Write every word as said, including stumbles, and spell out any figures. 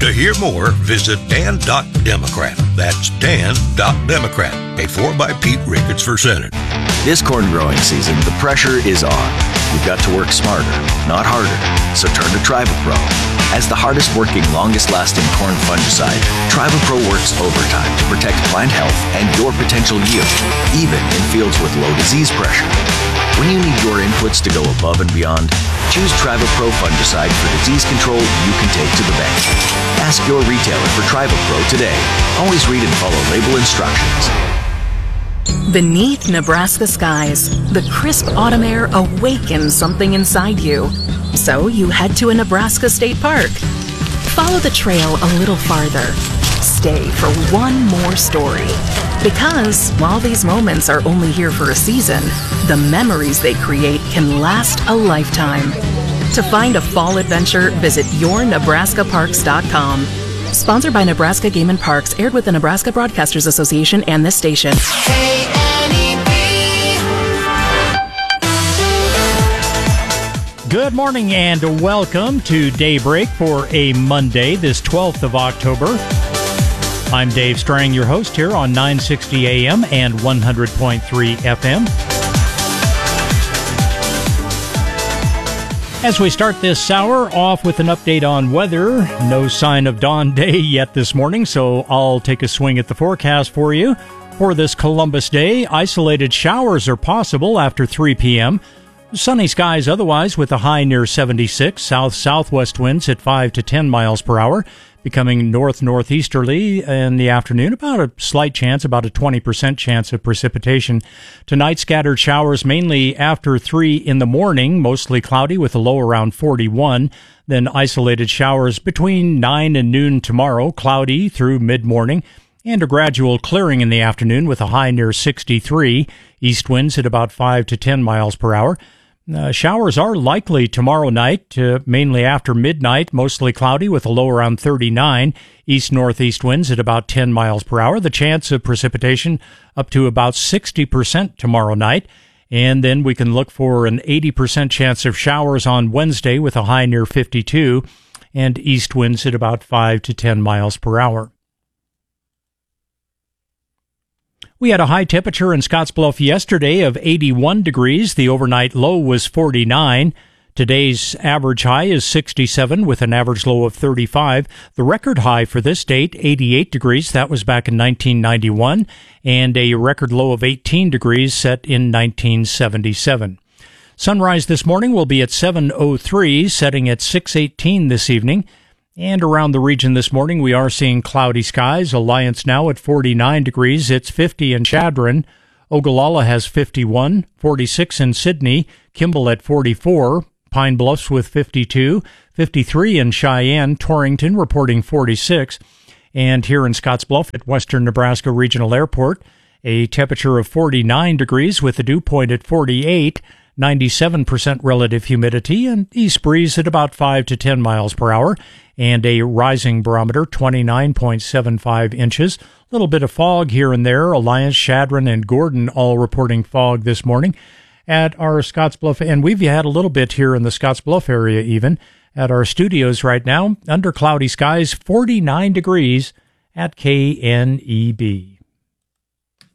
To hear more, visit dan dot democrat. That's dan dot democrat. Paid for by Pete Ricketts for Senate. This corn growing season, the pressure is on. You've got to work smarter, not harder. So turn to TrivaPro. As the hardest working, longest lasting corn fungicide, TrivaPro works overtime to protect plant health and your potential yield, even in fields with low disease pressure. When you need your inputs to go above and beyond, choose TrivaPro fungicide for disease control you can take to the bank. Ask your retailer for TrivaPro today. Always read and follow label instructions. Beneath Nebraska skies, the crisp autumn air awakens something inside you. So you head to a Nebraska state park. Follow the trail a little farther. Stay for one more story. Because while these moments are only here for a season, the memories they create can last a lifetime. To find a fall adventure, visit your nebraska parks dot com. Sponsored by Nebraska Game and Parks, aired with the Nebraska Broadcasters Association and this station. K N E P. Good morning and welcome to Daybreak for a Monday, this twelfth of October. I'm Dave Strang, your host here on nine sixty A M and one hundred point three F M. As we start this hour off with an update on weather, no sign of dawn day yet this morning, so I'll take a swing at the forecast for you. For this Columbus Day, isolated showers are possible after three p.m. Sunny skies otherwise with a high near seventy-six, south-southwest winds at five to ten miles per hour, becoming north-northeasterly in the afternoon, about a slight chance, about a twenty percent chance of precipitation. Tonight, scattered showers mainly after three in the morning, mostly cloudy with a low around forty-one. Then isolated showers between nine and noon tomorrow, cloudy through mid-morning, and a gradual clearing in the afternoon with a high near sixty-three. East winds at about five to ten miles per hour. Uh, showers are likely tomorrow night, uh, mainly after midnight, mostly cloudy with a low around thirty-nine. East-northeast winds at about ten miles per hour. The chance of precipitation up to about sixty percent tomorrow night. And then we can look for an eighty percent chance of showers on Wednesday with a high near fifty-two. And east winds at about five to ten miles per hour. We had a high temperature in Scottsbluff yesterday of eighty-one degrees. The overnight low was forty-nine. Today's average high is sixty-seven with an average low of thirty-five. The record high for this date, eighty-eight degrees. That was back in nineteen ninety-one. And a record low of eighteen degrees set in nineteen seventy-seven. Sunrise this morning will be at seven oh three, setting at six eighteen this evening. And around the region this morning, we are seeing cloudy skies. Alliance now at forty-nine degrees. It's fifty in Chadron. Ogallala has fifty-one, forty-six in Sydney. Kimball at forty-four. Pine Bluffs with fifty-two, fifty-three in Cheyenne. Torrington reporting forty-six. And here in Scottsbluff at Western Nebraska Regional Airport, a temperature of forty-nine degrees with a dew point at forty-eight. ninety-seven percent relative humidity, and east breeze at about five to ten miles per hour, and a rising barometer, twenty-nine point seven five inches. A little bit of fog here and there. Alliance, Chadron, and Gordon all reporting fog this morning at our Scottsbluff, and we've had a little bit here in the Scottsbluff area even at our studios right now. Under cloudy skies, forty-nine degrees at K N E B.